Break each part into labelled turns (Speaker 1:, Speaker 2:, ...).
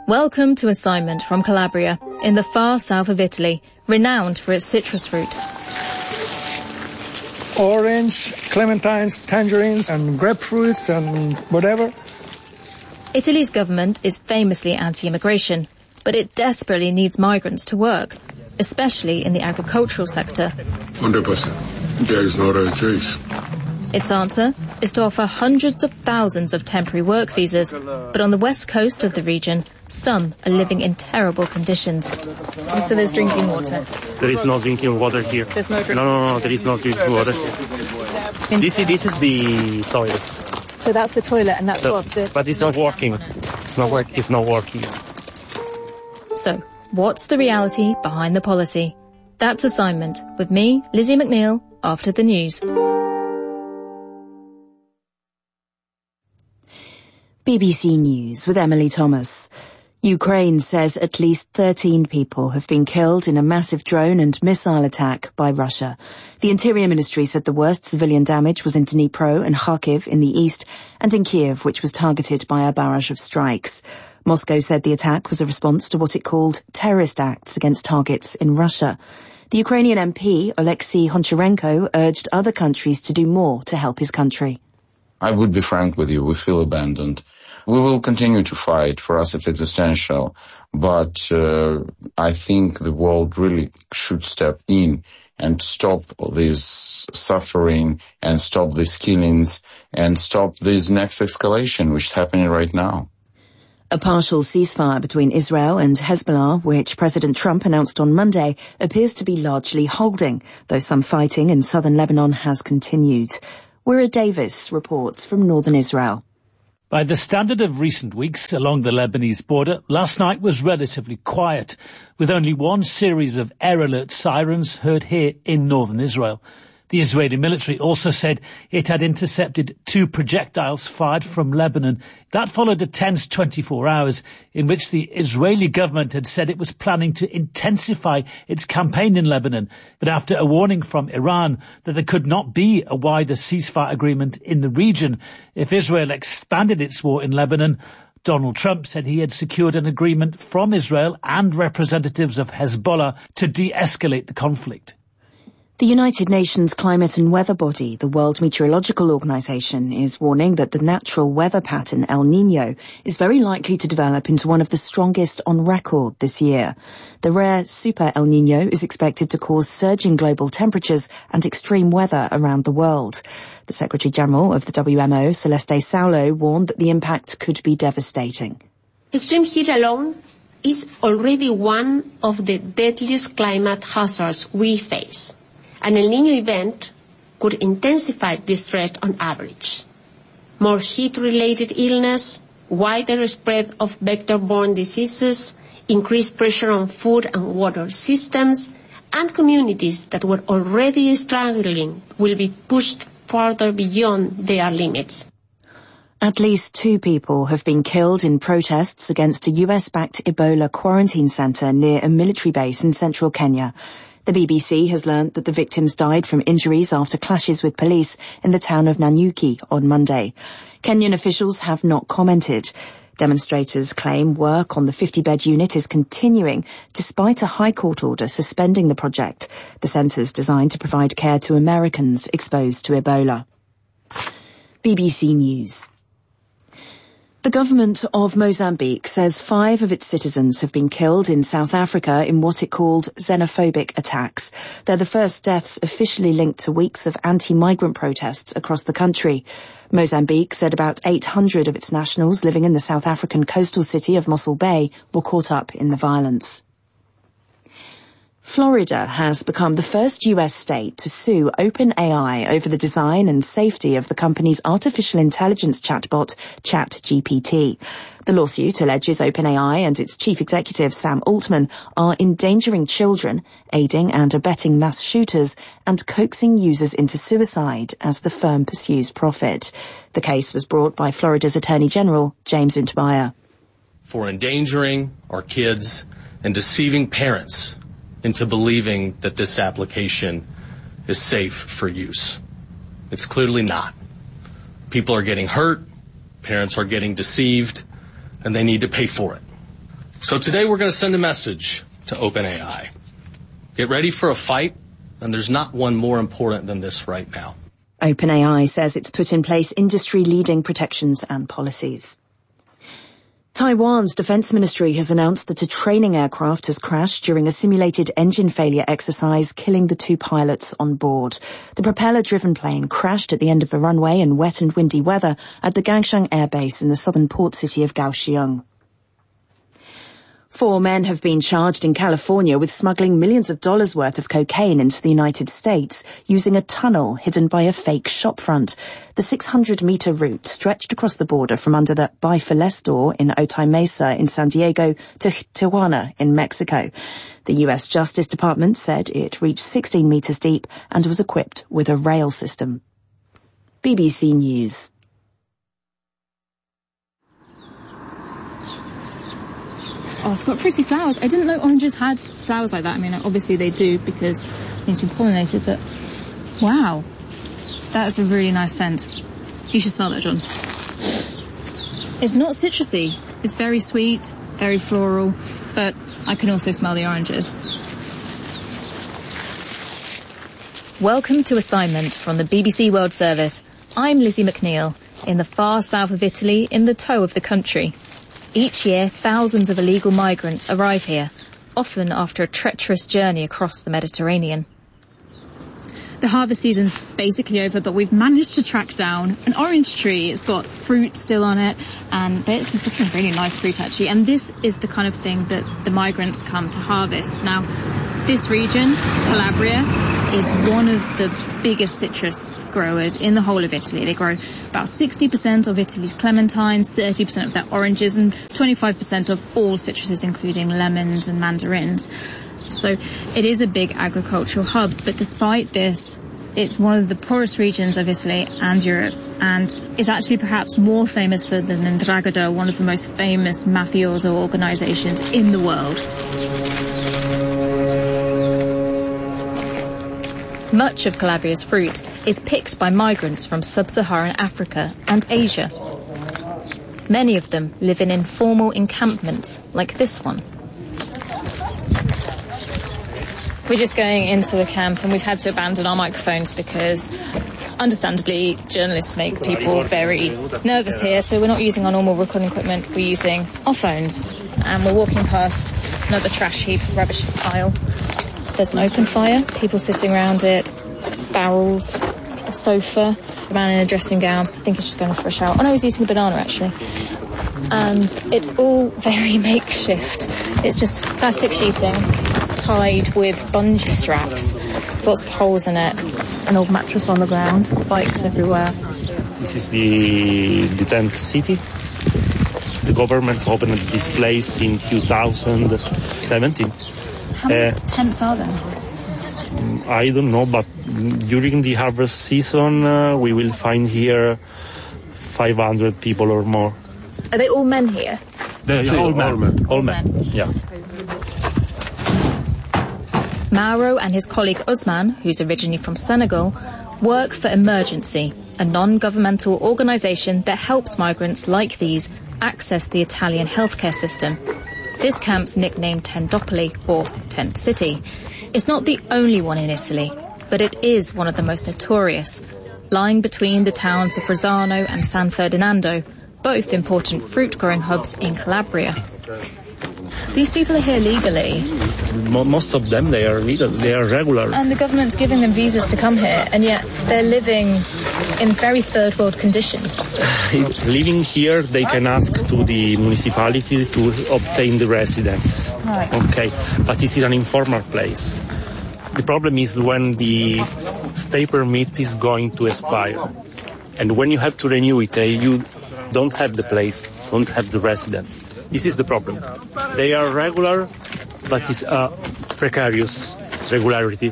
Speaker 1: Welcome to Assignment from Calabria, in the far south of Italy, renowned for its citrus fruit.
Speaker 2: Orange, clementines, tangerines, and grapefruits, and whatever.
Speaker 1: Italy's government is famously anti-immigration, but it desperately needs migrants to work, especially in the agricultural sector.
Speaker 3: 100%. There is no other choice.
Speaker 1: Its answer is to offer hundreds of thousands of temporary work visas, but on the west coast of the region, some are living in terrible conditions. So there's drinking water?
Speaker 4: There is no drinking water here.
Speaker 1: There's no drinking
Speaker 4: water? No, there is no drinking water. This is the toilet.
Speaker 1: So that's the toilet, and that's
Speaker 4: But it's not working. It's not working.
Speaker 1: So, what's the reality behind the policy? That's Assignment, with me, Lizzie McNeil, after the news.
Speaker 5: BBC News with Emily Thomas. Ukraine says at least 13 people have been killed in a massive drone and missile attack by Russia. The Interior Ministry said the worst civilian damage was in Dnipro and Kharkiv in the east, and in Kiev, which was targeted by a barrage of strikes. Moscow said the attack was a response to what it called terrorist acts against targets in Russia. The Ukrainian MP, Oleksiy Honcharenko, urged other countries to do more to help his country.
Speaker 6: I would be frank with you, we feel abandoned. We will continue to fight. For us, it's existential. But I think the world really should step in and stop this suffering and stop these killings and stop this next escalation, which is happening right now.
Speaker 5: A partial ceasefire between Israel and Hezbollah, which President Trump announced on Monday, appears to be largely holding, though some fighting in southern Lebanon has continued. Wira Davis reports from northern Israel.
Speaker 7: By the standard of recent weeks along the Lebanese border, last night was relatively quiet, with only one series of air alert sirens heard here in northern Israel. The Israeli military also said it had intercepted 2 projectiles fired from Lebanon. That followed a tense 24 hours in which the Israeli government had said it was planning to intensify its campaign in Lebanon. But after a warning from Iran that there could not be a wider ceasefire agreement in the region if Israel expanded its war in Lebanon, Donald Trump said he had secured an agreement from Israel and representatives of Hezbollah to de-escalate the conflict.
Speaker 5: The United Nations climate and weather body, the World Meteorological Organization, is warning that the natural weather pattern El Niño is very likely to develop into one of the strongest on record this year. The rare Super El Niño is expected to cause surging global temperatures and extreme weather around the world. The Secretary-General of the WMO, Celeste Saulo, warned that the impact could be devastating.
Speaker 8: Extreme heat alone is already one of the deadliest climate hazards we face. An El Niño event could intensify the threat on average. More heat-related illness, wider spread of vector-borne diseases, increased pressure on food and water systems, and communities that were already struggling will be pushed further beyond their limits.
Speaker 5: At least 2 people have been killed in protests against a US-backed Ebola quarantine center near a military base in central Kenya. The BBC has learnt that the victims died from injuries after clashes with police in the town of Nanyuki on Monday. Kenyan officials have not commented. Demonstrators claim work on the 50-bed unit is continuing despite a High Court order suspending the project. The centre's designed to provide care to Americans exposed to Ebola. BBC News. The government of Mozambique says 5 of its citizens have been killed in South Africa in what it called xenophobic attacks. They're the first deaths officially linked to weeks of anti-migrant protests across the country. Mozambique said about 800 of its nationals living in the South African coastal city of Mossel Bay were caught up in the violence. Florida has become the first US state to sue OpenAI over the design and safety of the company's artificial intelligence chatbot, ChatGPT. The lawsuit alleges OpenAI and its chief executive, Sam Altman, are endangering children, aiding and abetting mass shooters, and coaxing users into suicide as the firm pursues profit. The case was brought by Florida's Attorney General, James Untermeyer.
Speaker 9: For endangering our kids and deceiving parents into believing that this application is safe for use. It's clearly not. People are getting hurt, parents are getting deceived, and they need to pay for it. So today we're going to send a message to OpenAI. Get ready for a fight, and there's not one more important than this right now.
Speaker 5: OpenAI says it's put in place industry-leading protections and policies. Taiwan's defense ministry has announced that a training aircraft has crashed during a simulated engine failure exercise, killing the 2 pilots on board. The propeller-driven plane crashed at the end of a runway in wet and windy weather at the Gangshan Air Base in the southern port city of Kaohsiung. 4 men have been charged in California with smuggling millions of dollars worth of cocaine into the United States using a tunnel hidden by a fake shopfront. The 600-meter route stretched across the border from under the Buy for Less store in Otay Mesa in San Diego to Tijuana in Mexico. The U.S. Justice Department said it reached 16 meters deep and was equipped with a rail system. BBC News.
Speaker 1: Oh, it's got pretty flowers. I didn't know oranges had flowers like that. I mean, obviously they do because it needs to be pollinated, but wow. That is a really nice scent. You should smell that, John. It's not citrusy. It's very sweet, very floral, but I can also smell the oranges. Welcome to Assignment from the BBC World Service. I'm Lizzie McNeil, in the far south of Italy, in the toe of the country. Each year, thousands of illegal migrants arrive here, often after a treacherous journey across the Mediterranean. The harvest season's basically over, but we've managed to track down an orange tree. It's got fruit still on it, and it's looking really nice fruit, actually. And this is the kind of thing that the migrants come to harvest. Now, this region, Calabria, is one of the biggest citrus growers in the whole of Italy. They grow about 60% of Italy's clementines, 30% of their oranges, and 25% of all citruses, including lemons and mandarins. So it is a big agricultural hub, but despite this, it's one of the poorest regions of Italy and Europe, and is actually perhaps more famous for the 'Ndrangheta, one of the most famous mafioso organizations in the world. Much of Calabria's fruit is picked by migrants from sub-Saharan Africa and Asia. Many of them live in informal encampments like this one. We're just going into the camp and we've had to abandon our microphones because, understandably, journalists make people very nervous here, so we're not using our normal recording equipment, we're using our phones. And we're walking past another trash heap, rubbish pile. There's an open fire, people sitting around it, barrels, a sofa, a man in a dressing gown, I think he's just going for a shower. Oh no, he's eating a banana actually. And it's all very makeshift. It's just plastic sheeting tied with bungee straps, lots of holes in it, an old mattress on the ground, bikes everywhere.
Speaker 4: This is the tent city. The government opened this place in 2017.
Speaker 1: How many tents are there?
Speaker 4: I don't know, but during the harvest season, we will find here 500 people or more.
Speaker 1: Are they all men here?
Speaker 4: All men. All men. Yeah.
Speaker 1: Mauro and his colleague Usman, who's originally from Senegal, work for Emergency, a non-governmental organisation that helps migrants like these access the Italian healthcare system. This camp's nicknamed Tendopoli, or Tent City. It's not the only one in Italy, but it is one of the most notorious, lying between the towns of Rozzano and San Ferdinando, both important fruit-growing hubs in Calabria. These people are here legally.
Speaker 4: Most of them, they are legal, they are regular.
Speaker 1: And the government's giving them visas to come here, and yet they're living in very third-world conditions.
Speaker 4: Living here, they can ask to the municipality to obtain the residence.
Speaker 1: Right.
Speaker 4: Okay, but this is an informal place. The problem is when the stay permit is going to expire. And when you have to renew it, you don't have the place, don't have the residence. This is the problem. They are regular, but it's a precarious regularity.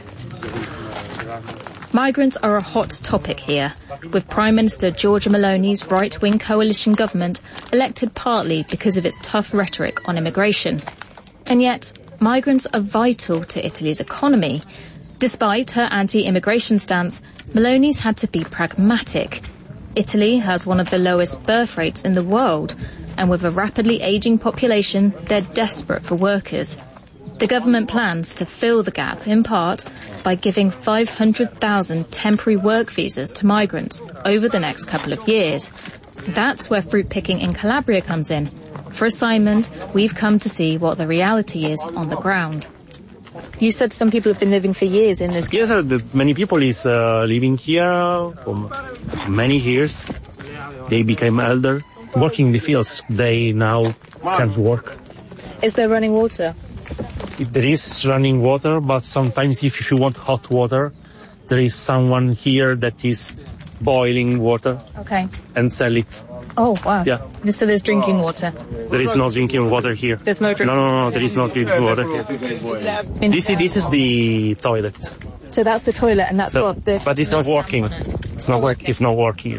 Speaker 1: Migrants are a hot topic here, with Prime Minister Giorgia Meloni's right-wing coalition government elected partly because of its tough rhetoric on immigration. And yet, migrants are vital to Italy's economy. Despite her anti-immigration stance, Meloni's had to be pragmatic. Italy has one of the lowest birth rates in the world, And with a rapidly aging population, they're desperate for workers. The government plans to fill the gap, in part, by giving 500,000 temporary work visas to migrants over the next couple of years. That's where fruit picking in Calabria comes in. For assignment, we've come to see what the reality is on the ground. You said some people have been living for years in this.
Speaker 4: Yes, many people is living here for many years. They became elder, working in the fields. They now can't work.
Speaker 1: Is there running water?
Speaker 4: There is running water, but sometimes if you want hot water, there is someone here that is boiling water.
Speaker 1: Okay.
Speaker 4: And sell it.
Speaker 1: Oh, wow.
Speaker 4: Yeah.
Speaker 1: So there's drinking water?
Speaker 4: There is no drinking water here.
Speaker 1: There's no drinking water?
Speaker 4: No, there is no drinking water here. This is the toilet.
Speaker 1: So that's the toilet, and that's what the...
Speaker 4: But it's not working. It's not working.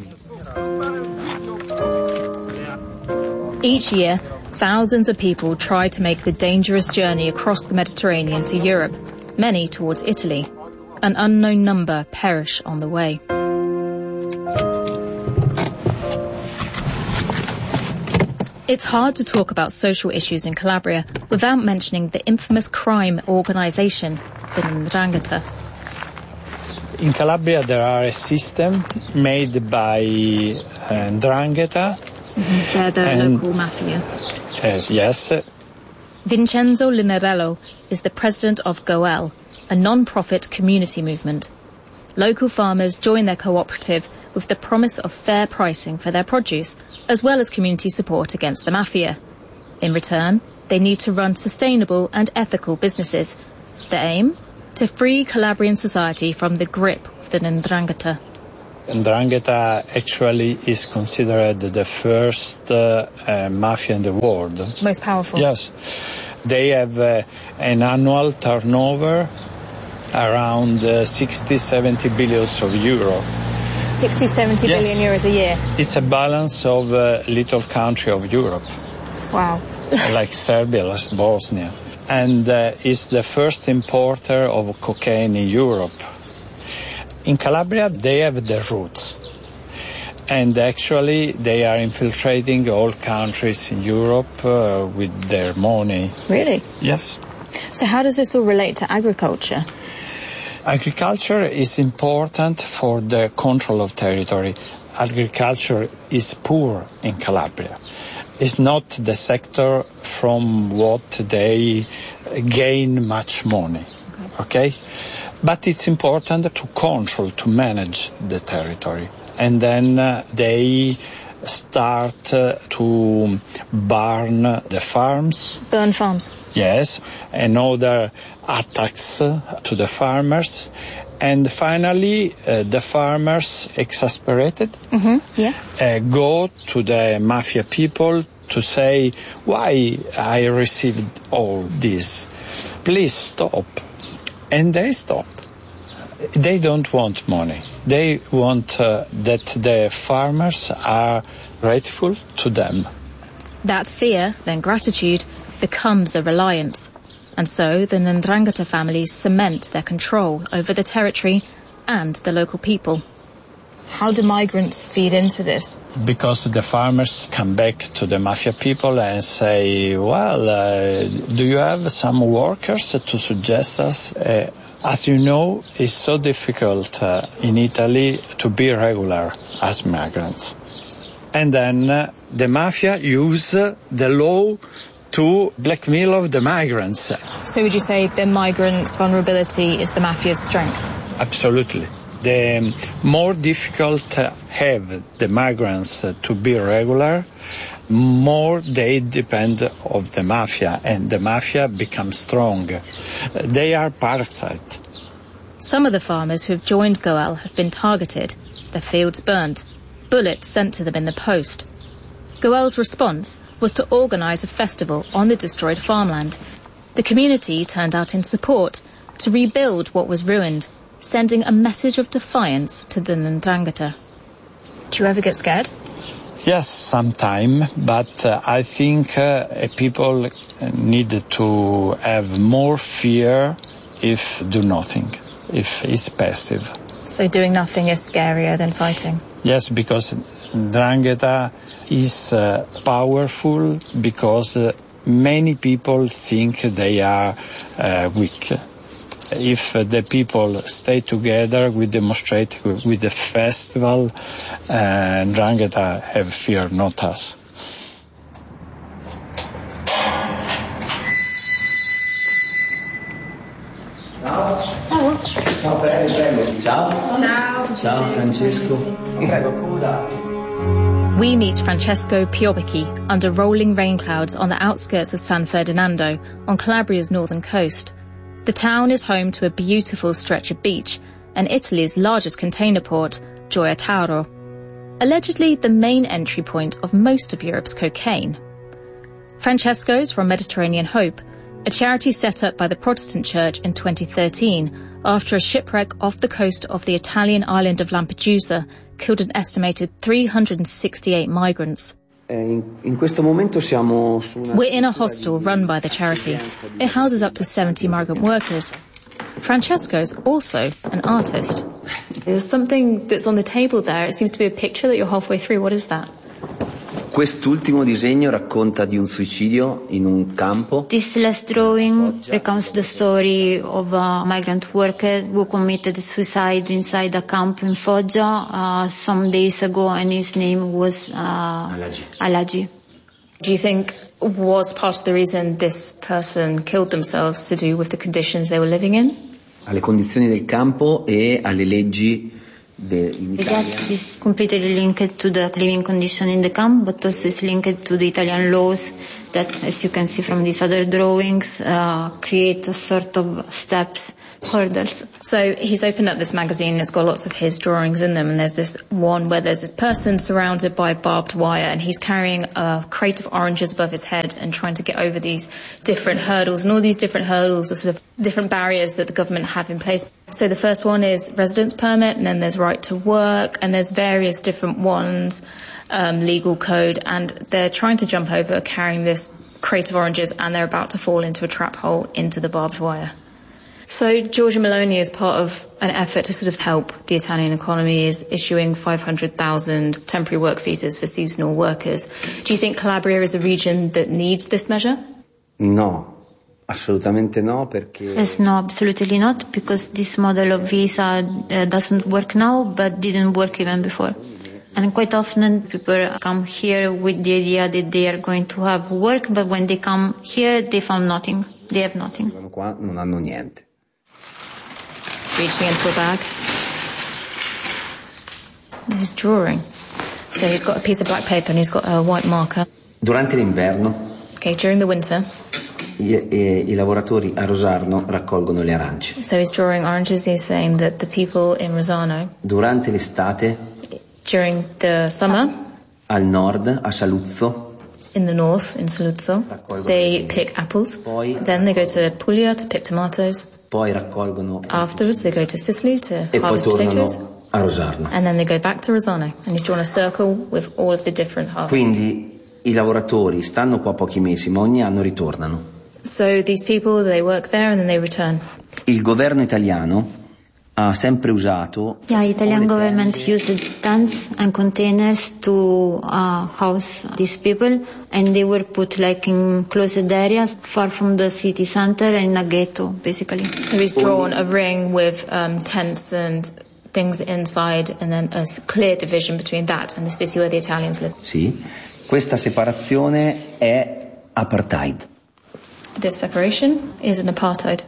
Speaker 1: Each year, thousands of people try to make the dangerous journey across the Mediterranean to Europe, many towards Italy. An unknown number perish on the way. It's hard to talk about social issues in Calabria without mentioning the infamous crime organisation, the 'Ndrangheta.
Speaker 10: In Calabria there are a system made by 'Ndrangheta.
Speaker 1: They're the local mafia.
Speaker 10: Yes.
Speaker 1: Vincenzo Linerello is the president of Goel, a non-profit community movement. Local farmers join their cooperative with the promise of fair pricing for their produce, as well as community support against the mafia. In return, they need to run sustainable and ethical businesses. The aim? To free Calabrian society from the grip of the 'Ndrangheta.
Speaker 10: 'Ndrangheta actually is considered the first mafia in the world.
Speaker 1: Most powerful.
Speaker 10: Yes. They have an annual turnover around 60-70 billions of euro.
Speaker 1: 60-70 billion euros a year?
Speaker 10: It's a balance of a little country of Europe.
Speaker 1: Wow.
Speaker 10: Like Serbia, like Bosnia. And is the first importer of cocaine in Europe. In Calabria, they have the roots. And actually, they are infiltrating all countries in Europe with their money.
Speaker 1: Really?
Speaker 10: Yes.
Speaker 1: So how does this all relate to agriculture?
Speaker 10: Agriculture is important for the control of territory. Agriculture is poor in Calabria. It's not the sector from what they gain much money. Okay? But it's important to control, to manage the territory. And then they start to burn the farms.
Speaker 1: Burn farms?
Speaker 10: Yes, and other attacks to the farmers. And finally, the farmers, exasperated, go to the mafia people to say, why I received all this? Please stop. And they stop. They don't want money. They want that the farmers are grateful to them.
Speaker 1: That fear, then gratitude, becomes a reliance. And so the 'Ndrangheta families cement their control over the territory and the local people. How do migrants feed into this?
Speaker 10: Because the farmers come back to the mafia people and say, well, do you have some workers to suggest us? As you know, it's so difficult in Italy to be regular as migrants. And then the mafia use the law to blackmail of the migrants.
Speaker 1: So would you say the migrants' vulnerability is the mafia's strength?
Speaker 10: Absolutely. The more difficult have the migrants to be regular, more they depend of the mafia, and the mafia becomes strong. They are parasites.
Speaker 1: Some of the farmers who have joined Goel have been targeted, their fields burnt, bullets sent to them in the post. Goel's response was to organise a festival on the destroyed farmland. The community turned out in support to rebuild what was ruined, sending a message of defiance to the 'Ndrangheta. Do you ever get scared?
Speaker 10: Yes, sometime, but I think people need to have more fear if do nothing, if it's passive.
Speaker 1: So doing nothing is scarier than fighting?
Speaker 10: Yes, because 'Ndrangheta is powerful because many people think they are weak. If the people stay together, we demonstrate with the festival, Ndrangheta have fear, not us.
Speaker 11: Ciao Francesco.
Speaker 1: We meet Francesco Piobicchi under rolling rain clouds on the outskirts of San Ferdinando on Calabria's northern coast. The town is home to a beautiful stretch of beach and Italy's largest container port, Gioia Tauro. Allegedly the main entry point of most of Europe's cocaine. Francesco's from Mediterranean Hope, a charity set up by the Protestant Church in 2013 after a shipwreck off the coast of the Italian island of Lampedusa killed an estimated 368 migrants.
Speaker 11: In questo momento siamo su una...
Speaker 1: We're in a hostel run by the charity. It houses up to 70 migrant workers. Francesco's also an artist. There's something that's on the table there. It seems to be a picture that you're halfway through. What is that?
Speaker 11: Quest'ultimo disegno racconta di un suicidio in un campo.
Speaker 12: This last drawing recounts the story of a migrant worker who committed suicide inside a camp in Foggia some days ago, and his name was Alagi.
Speaker 1: Do you think was part of the reason this person killed themselves to do with the conditions they were living in?
Speaker 11: Alle condizioni del campo e alle leggi in Italia.
Speaker 12: Yes, it's completely linked to the living condition in the camp, but also it's linked to the Italian laws that, as you can see from these other drawings, create a sort of steps, hurdles.
Speaker 1: So he's opened up this magazine, it's got lots of his drawings in them, and there's this one where there's this person surrounded by barbed wire, and he's carrying a crate of oranges above his head and trying to get over these different hurdles, and all these different hurdles are sort of different barriers that the government have in place. So the first one is residence permit, and then there's right to work, and there's various different ones, legal code, and they're trying to jump over carrying this crate of oranges, and they're about to fall into a trap hole into the barbed wire. So Giorgia Meloni, as part of an effort to sort of help the Italian economy, is issuing 500,000 temporary work visas for seasonal workers. Do you think Calabria is a region that needs this measure?
Speaker 11: No. Assolutamente no, perché...
Speaker 12: Yes, no, absolutely not, because this model of visa doesn't work now, but didn't work even before. And quite often people come here with the idea that they are going to have work, but when they come here, they found nothing. They have nothing.
Speaker 11: Qua non hanno niente.
Speaker 1: Reaching into a bag. He's drawing. So he's got a piece of black paper and he's got a white marker.
Speaker 11: Durante l'inverno.
Speaker 1: Okay, during the winter.
Speaker 11: I lavoratori a Rosarno raccolgono le arance.
Speaker 1: So he's drawing oranges. He's saying that the people in Rosarno.
Speaker 11: Durante l'estate.
Speaker 1: During the summer.
Speaker 11: Al nord, a Saluzzo.
Speaker 1: In the north, in Saluzzo. They pick apples. Then they go to Puglia to pick tomatoes.
Speaker 11: Poi raccolgono.
Speaker 1: Afterwards they go to Sicily to
Speaker 11: e
Speaker 1: harvest
Speaker 11: poi
Speaker 1: potatoes.
Speaker 11: A Rosarno.
Speaker 1: And then they go back to Rosarno. And he's drawn a circle with all of the different harvests.
Speaker 11: Quindi i lavoratori stanno qua pochi mesi, ma ogni anno ritornano.
Speaker 1: So these people, they work there and then they return.
Speaker 11: Il governo italiano ha sempre usato...
Speaker 12: Yeah, Italian government used tents and containers to house these people, and they were put like in closed areas far from the city center in a ghetto, basically.
Speaker 1: So he's drawn a ring with tents and things inside, and then a clear division between that and the city where the Italians live.
Speaker 11: Sì, questa separazione è apartheid.
Speaker 1: This separation is an apartheid.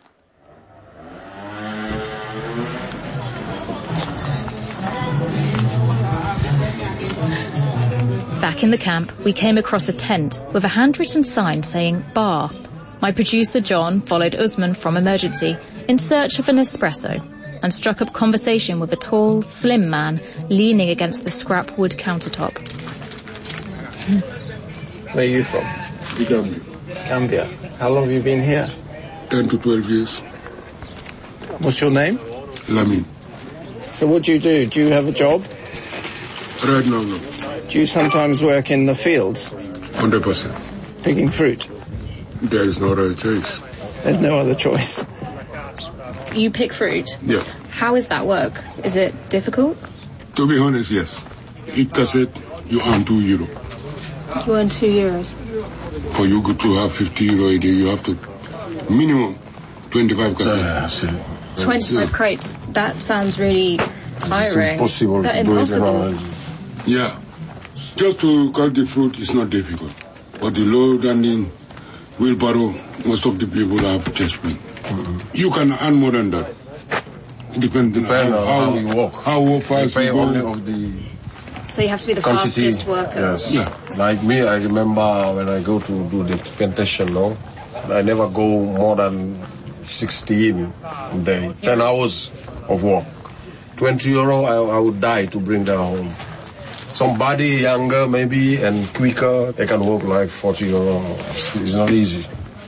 Speaker 1: Back in the camp, we came across a tent with a handwritten sign saying bar. My producer John followed Usman from Emergency in search of an espresso and struck up conversation with a tall, slim man leaning against the scrap wood countertop.
Speaker 13: Where are you from?
Speaker 3: Gambia.
Speaker 13: Gambia. How long have you been here?
Speaker 3: 10 to 12 years.
Speaker 13: What's your name?
Speaker 3: Lamin.
Speaker 13: So what do? Do you have a job?
Speaker 3: Right now, no.
Speaker 13: Do you sometimes work in the fields?
Speaker 3: 100%.
Speaker 13: Picking fruit?
Speaker 3: There is no other choice.
Speaker 13: There's no other choice.
Speaker 1: You pick fruit?
Speaker 3: Yeah.
Speaker 1: How does that work? Is it difficult?
Speaker 3: To be honest, yes. It does it you earn €2.
Speaker 1: You earn €2.
Speaker 3: For you to have €50 a day, you have to minimum 25 cassettes.
Speaker 1: 25 crates. That sounds really tiring.
Speaker 14: It's impossible to do it around.
Speaker 3: Yeah. Just to cut the fruit is not difficult. But the load and the wheelbarrow, most of the people have chest pain. You can earn more than that. Depending on how
Speaker 14: you walk.
Speaker 3: How fast you
Speaker 14: only
Speaker 3: go.
Speaker 14: of the
Speaker 1: So you have to be the
Speaker 14: quantity.
Speaker 1: fastest worker.
Speaker 14: Yes.
Speaker 3: Yeah.
Speaker 14: Like me, I remember when I go to do the plantation, I never go more than 16 a day. 10 hours of work. €20, I would die to bring that home. Somebody younger maybe and quicker, they can work like €40. It's not easy.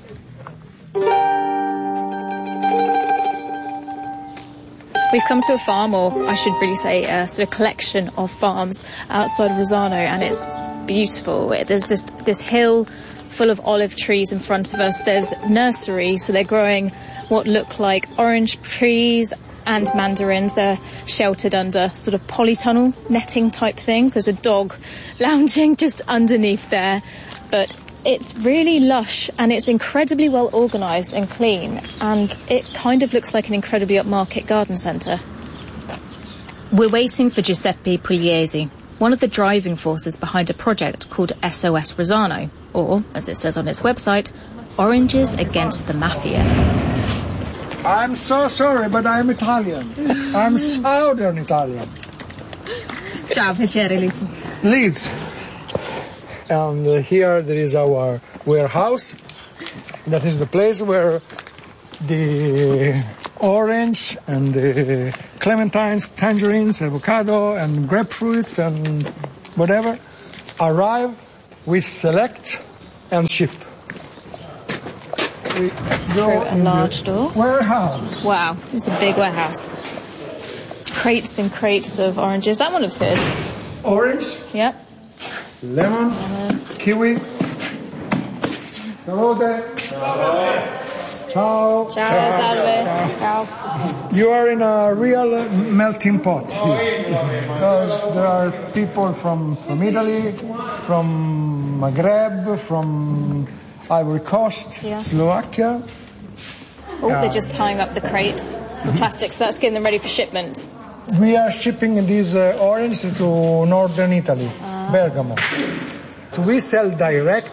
Speaker 1: We've come to a farm, or I should really say a sort of collection of farms outside of Rosano, and it's beautiful. There's just this hill full of olive trees in front of us. There's nurseries, so they're growing what look like orange trees and mandarins. They're sheltered under sort of polytunnel netting type things. There's a dog lounging just underneath there, but it's really lush and it's incredibly well organised and clean, and it kind of looks like an incredibly upmarket garden centre. We're waiting for Giuseppe Pugliese, one of the driving forces behind a project called SOS Rosano, or, as it says on its website, Oranges Against the Mafia.
Speaker 2: I'm so sorry, but I'm Italian. I'm Southern Italian.
Speaker 1: Ciao, piacere, Liz.
Speaker 2: Leeds. And here there is our warehouse. That is the place where the orange and the clementines, tangerines, avocado and grapefruits and whatever arrive. We select and ship. We go
Speaker 1: through a large door.
Speaker 2: Warehouse.
Speaker 1: Wow, it's a big warehouse. Crates and crates of oranges. That one looks good.
Speaker 2: Orange.
Speaker 1: Yep.
Speaker 2: Lemon. Kiwi. Salute. Ciao.
Speaker 1: Ciao, salve. Ciao.
Speaker 2: You are in a real melting pot here. Because there are people from Italy, from Maghreb, from Ivory Coast, Slovakia.
Speaker 1: Oh, they're just tying up the crates with plastic, so that's getting them ready for shipment.
Speaker 2: We are shipping these oranges to northern Italy, Bergamo. So we sell direct